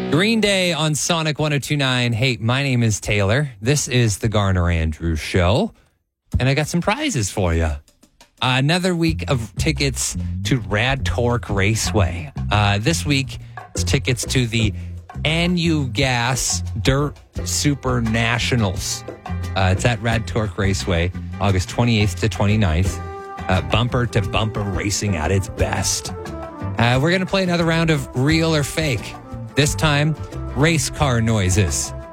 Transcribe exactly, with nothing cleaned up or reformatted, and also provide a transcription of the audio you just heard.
Green Day on Sonic one oh two point nine. Hey, my name is Taylor. This is the Garner Andrews Show. And I got some prizes for you. Uh, another week of tickets to Rad Torque Raceway. Uh, this week, it's tickets to the N U Gas Dirt Super Nationals. Uh, it's at Rad Torque Raceway, August twenty-eighth to twenty-ninth. Uh, bumper to bumper racing at its best. Uh, we're going to play another round of Real or Fake. This time, race car noises.